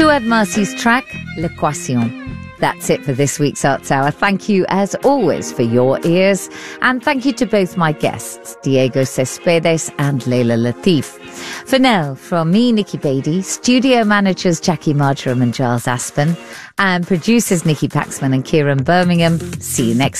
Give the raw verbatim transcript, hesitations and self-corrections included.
Suad Marcy's track, L'Equation. That's it for this week's Arts Hour. Thank you, as always, for your ears. And thank you to both my guests, Diego Cespedes and Leila Latif. For now, from me, Nikki Beatty, studio managers Jackie Marjoram and Giles Aspen, and producers Nikki Paxman and Kieran Birmingham. See you next